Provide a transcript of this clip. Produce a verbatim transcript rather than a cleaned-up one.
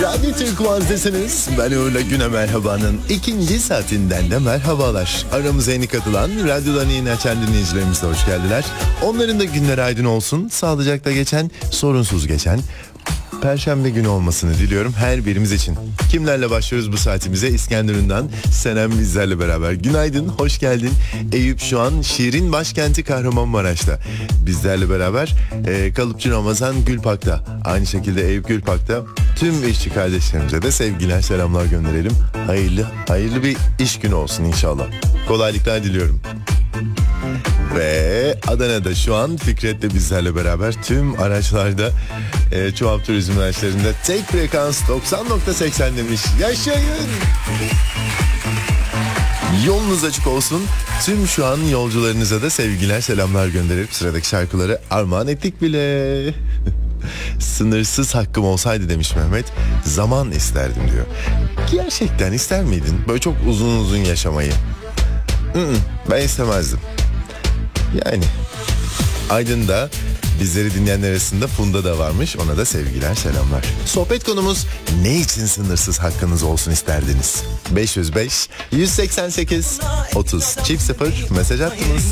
Radyo Türk Vazdesiniz. Ben Uğur'la Güne Merhaba'nın ikinci saatinden de merhabalar. Aramıza yeni katılan, radyodan yeni açan dinleyicilerimize hoş geldiler. Onların da günleri aydın olsun, sağlıcakla geçen, sorunsuz geçen Perşembe günü olmasını diliyorum her birimiz için. Kimlerle başlıyoruz bu saatimize? İskenderun'dan Senem bizlerle beraber. Günaydın, hoş geldin. Eyüp şu an şiirin başkenti Kahramanmaraş'ta. Bizlerle beraber e, Kalıpçı Ramazan Gülpak'ta. Aynı şekilde Eyüp Gülpak'ta. Tüm işçi kardeşlerimize de sevgiler, selamlar gönderelim. Hayırlı, hayırlı bir iş günü olsun inşallah. Kolaylıklar diliyorum. Ve Adana'da şu an Fikret de bizlerle beraber tüm araçlarda e, Çoğap Turizm araçlarında tek frekans doksan nokta seksen demiş. Yaşayın! Yolunuz açık olsun. Tüm şu an yolcularınıza da sevgiler, selamlar gönderip sıradaki şarkıları armağan ettik bile. Sınırsız hakkım olsaydı demiş Mehmet, zaman isterdim diyor. Gerçekten ister miydin böyle çok uzun uzun yaşamayı? Ben istemezdim. Yani Aydın'da bizleri dinleyenler arasında Funda da varmış. Ona da sevgiler, selamlar. Sohbet konumuz ne için sınırsız hakkınız olsun isterdiniz? beş yüz beş yüz seksen sekiz otuz çift sıfır mesaj attınız.